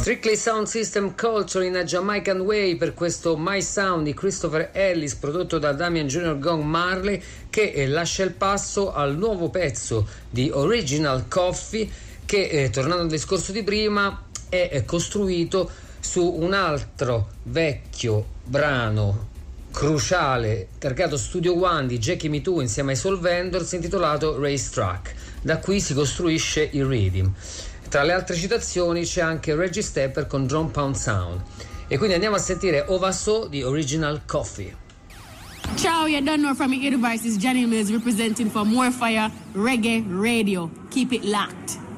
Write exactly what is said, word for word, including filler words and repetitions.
Strictly Sound System Culture in a Jamaican Way per questo My Sound di Christopher Ellis, prodotto da Damian Junior Gong Marley, che eh, lascia il passo al nuovo pezzo di Original Coffee che, eh, tornando al discorso di prima, è, è costruito su un altro vecchio brano cruciale targato Studio One di Jackie Me Too insieme ai Soul Vendors, intitolato Racetrack. Da qui si costruisce il rhythm. Tra le altre citazioni c'è anche Reggie Stepper con Drum Pound Sound. E quindi andiamo a sentire Ovaso di Original Coffee. Ciao, you don't know from your ear devices, Johnny Mills representing for More Fire Reggae Radio. Keep it locked.